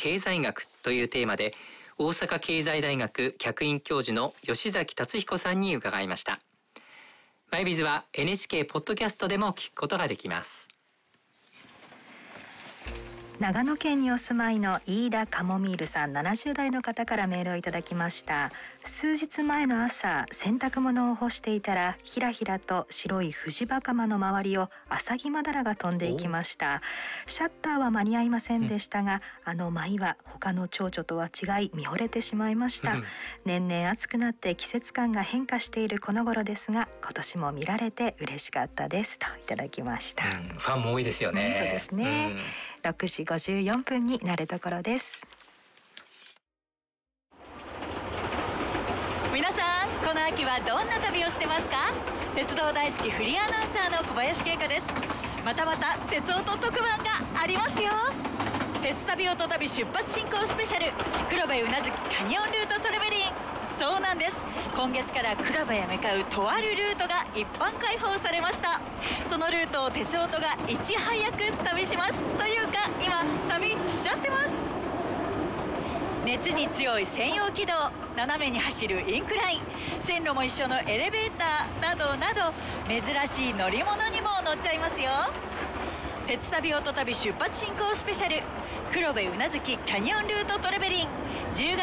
経済学というテーマで、大阪経済大学客員教授の吉崎達彦さんに伺いました。マイビズは NHK ポッドキャストでも聞くことができます。 長野県にお住まいの飯田カモミールさん、70代の方からメールをいただきました。数日前の朝、洗濯物を干していたら、ひらひらと白いフジバカマの周りをアサギマダラが飛んでいきました。シャッターは間に合いませんでしたが、あの舞は他の蝶々とは違い見惚れてしまいました。年々暑くなって季節感が変化しているこの頃ですが、今年も見られて嬉しかったですといただきました。 ファンも多いですよね。 そうですね。6時54分になるところです。 皆さん、この秋はどんな旅をしてますか？鉄道大好きフリーアナウンサーの小林恵香です。またまた鉄オタ特番がありますよ。鉄旅オト旅出発進行スペシャル、黒部宇奈月キャニオンルートトレベリン。そうなんです。今月から黒部へ向かうとあるルートが一般開放されました。そのルートを鉄オトがいち早く旅します。というか今旅しちゃってます。熱に強い専用軌道、斜めに走るインクライン、線路も一緒のエレベーターなどなど、珍しい乗り物にも乗っちゃいますよ。鉄旅オト旅出発進行スペシャル、黒部宇奈月キャニオンルートトレベリン、10月